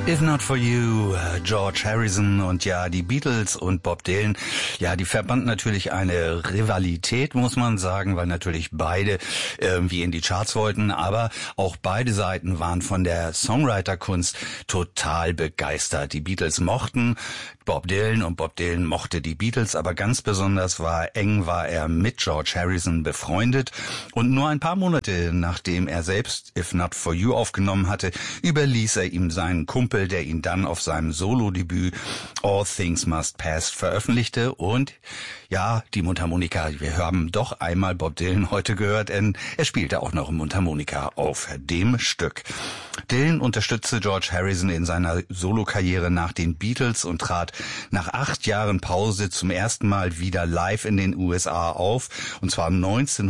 If Not For You, George Harrison und ja, die Beatles und Bob Dylan, ja, die verband natürlich eine Rivalität, muss man sagen, weil natürlich beide irgendwie in die Charts wollten, aber auch beide Seiten waren von der Songwriter-Kunst total begeistert. Die Beatles mochten Bob Dylan und Bob Dylan mochte die Beatles, aber ganz besonders war er mit George Harrison befreundet und nur ein paar Monate nachdem er selbst If Not For You aufgenommen hatte, überließ er ihm seinen Kumpel, der ihn dann auf seinem Solo-Debüt All Things Must Pass veröffentlichte. Und ja, die Mundharmonika, wir haben doch einmal Bob Dylan heute gehört, denn er spielte auch noch Mundharmonika auf dem Stück. Dylan unterstützte George Harrison in seiner Solokarriere nach den Beatles und trat nach 8 Jahren Pause zum ersten Mal wieder live in den USA auf, und zwar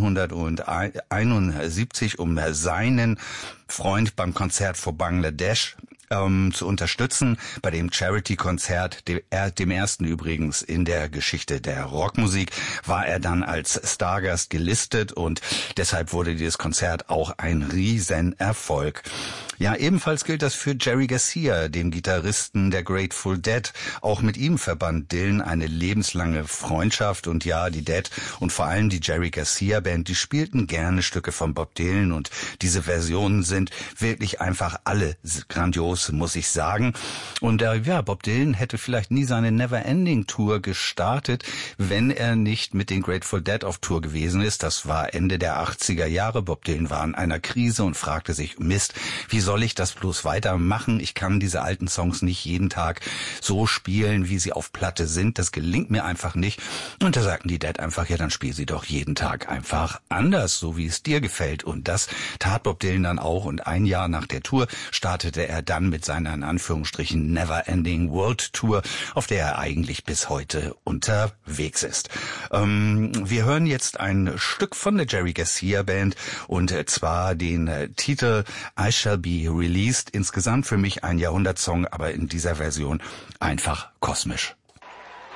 1971, um seinen Freund beim Konzert vor Bangladesch zu unterstützen, bei dem Charity-Konzert, dem ersten übrigens in der Geschichte der Rockmusik, war er dann als Stargast gelistet und deshalb wurde dieses Konzert auch ein Riesenerfolg. Ja, ebenfalls gilt das für Jerry Garcia, dem Gitarristen der Grateful Dead. Auch mit ihm verband Dylan eine lebenslange Freundschaft und ja, die Dead und vor allem die Jerry Garcia Band, die spielten gerne Stücke von Bob Dylan und diese Versionen sind wirklich einfach alle grandios, muss ich sagen. Und ja, Bob Dylan hätte vielleicht nie seine Neverending Tour gestartet, wenn er nicht mit den Grateful Dead auf Tour gewesen ist. Das war Ende der 80er Jahre. Bob Dylan war in einer Krise und fragte sich, Mist, wie soll ich das bloß weitermachen? Ich kann diese alten Songs nicht jeden Tag so spielen, wie sie auf Platte sind. Das gelingt mir einfach nicht. Und da sagten die Dead einfach, ja, dann spiel sie doch jeden Tag einfach anders, so wie es dir gefällt. Und das tat Bob Dylan dann auch. Und ein Jahr nach der Tour startete er dann mit seiner, in Anführungsstrichen, Never-Ending World Tour, auf der er eigentlich bis heute unterwegs ist. Wir hören jetzt ein Stück von der Jerry Garcia Band und zwar den Titel I Shall Be Released. Insgesamt für mich ein Jahrhundertsong, aber in dieser Version einfach kosmisch.